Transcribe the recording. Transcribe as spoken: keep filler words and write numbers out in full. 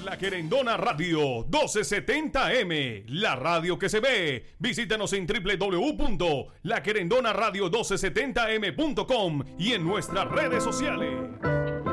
La Querendona Radio doce setenta M, la radio que se ve. Visítanos en doble u doble u doble u punto la querendona radio doce setenta m punto com y en nuestras redes sociales.